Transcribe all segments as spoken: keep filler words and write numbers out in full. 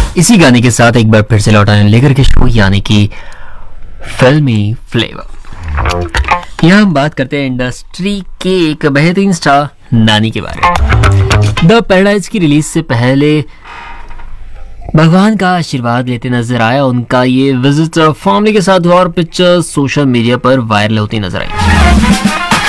इसी गाने के साथ एक बार फिर से लौट आए लेकर के शो यानी कि फिल्मी फ्लेवर। यहाँ हम बात करते हैं इंडस्ट्री के एक बेहतरीन स्टार नानी के बारे में। द पैराडाइज की रिलीज से पहले भगवान का आशीर्वाद लेते नजर आया उनका ये विजिट फैमिली के साथ हुआ और पिक्चर सोशल मीडिया पर वायरल होती नजर आई।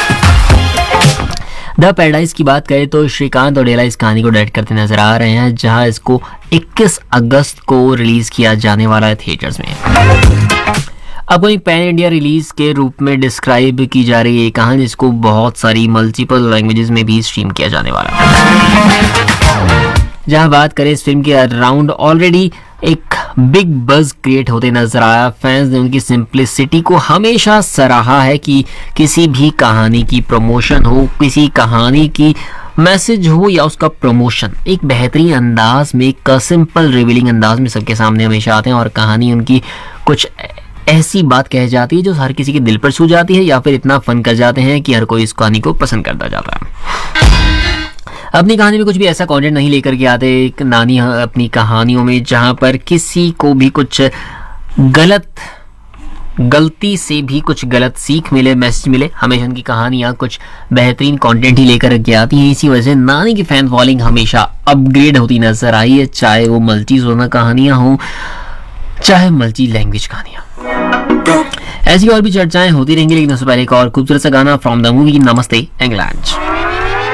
द पैराडाइज की बात करें तो श्रीकांत और डेला इस कहानी को डायरेक्ट करते नजर आ रहे हैं, जहां इसको इक्कीस अगस्त को रिलीज किया जाने वाला है थिएटर्स में। अब एक पैन इंडिया रिलीज के रूप में डिस्क्राइब की जा रही है ये कहानी, जिसको बहुत सारी मल्टीपल लैंग्वेजेस में भी स्ट्रीम किया जाने वाला है। जहां बात करें इस फिल्म के अराउंड ऑलरेडी एक बिग बज क्रिएट होते नजर आया। फैंस ने उनकी सिंप्लिसिटी को हमेशा सराहा है कि किसी भी कहानी की प्रमोशन हो, किसी कहानी की मैसेज हो या उसका प्रमोशन एक बेहतरीन अंदाज में, एक सिंपल रिवीलिंग अंदाज में सबके सामने हमेशा आते हैं और कहानी उनकी कुछ ऐसी बात कह जाती है जो हर किसी के दिल पर छू जाती है या फिर इतना फन कर जाते हैं कि हर कोई इस कहानी को पसंद करता जाता है। अपनी कहानी में कुछ भी ऐसा कंटेंट नहीं लेकर के आते एक नानी अपनी कहानियों में, जहां पर किसी को भी कुछ गलत गलती से भी कुछ गलत सीख मिले, मैसेज मिले। हमेशा उनकी कहानियां कुछ बेहतरीन कंटेंट ही लेकर के आती हैं। इसी वजह से नानी की फैन फॉलोइंग हमेशा अपग्रेड होती नजर आई है, चाहे वो मल्टी जोनर कहानियां हों, चाहे मल्टी लैंग्वेज कहानियां। ऐसी और भी चर्चाएं होती रहेंगी, लेकिन उससे पहले एक और खूबसूरत सा गाना फ्रॉम द मूवी नमस्ते इंग्लैंड।